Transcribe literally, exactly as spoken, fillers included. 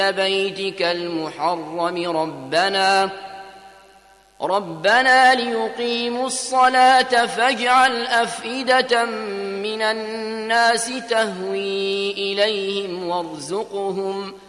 بيتك المحرم ربنا ربنا ليقيموا الصلاة فاجعل أفئدة من الناس تهوي إليهم وارزقهم